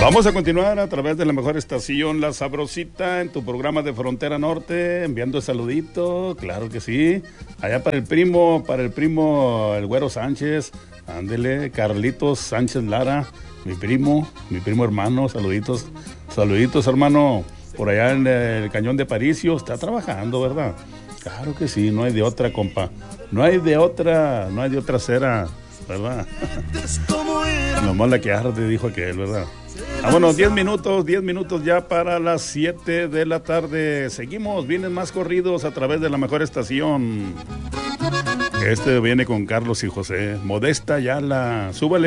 Vamos a continuar a través de la mejor estación, La Sabrosita, en tu programa de Frontera Norte, enviando saludito, claro que sí, allá para el primo, el Güero Sánchez, ándele, Carlitos Sánchez Lara, mi primo hermano, saluditos hermano, por allá en el Cañón de Paricio, está trabajando, ¿verdad? Claro que sí, no hay de otra, compa, no hay de otra cera, ¿verdad? Nomás la que arde, dijo aquel, ¿verdad? Vámonos, 10 minutos ya para las 7 de la tarde. Seguimos, vienen más corridos a través de la mejor estación. Este viene con Carlos y José. Modesta Yala, súbale.